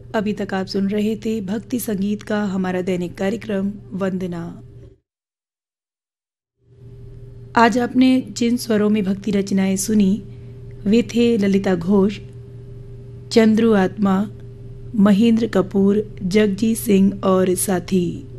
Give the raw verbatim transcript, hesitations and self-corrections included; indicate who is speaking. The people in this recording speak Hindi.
Speaker 1: अभी तक आप सुन रहे थे भक्ति संगीत का हमारा दैनिक कार्यक्रम वंदना। आज आपने जिन स्वरों में भक्ति रचनाएं सुनी वे थे ललिता घोष, चंद्रू आत्मा, महेंद्र कपूर, जगजीत सिंह और साथी।